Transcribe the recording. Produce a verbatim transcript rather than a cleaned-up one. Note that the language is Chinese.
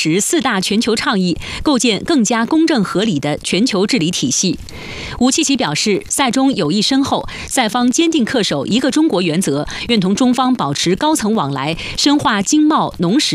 实四大全球倡议，构建更加公正合理的全球治理体系。吴契奇表示，赛中友谊深厚，赛方坚定恪守一个中国原则，愿同中方保持高层往来，深化经贸、农食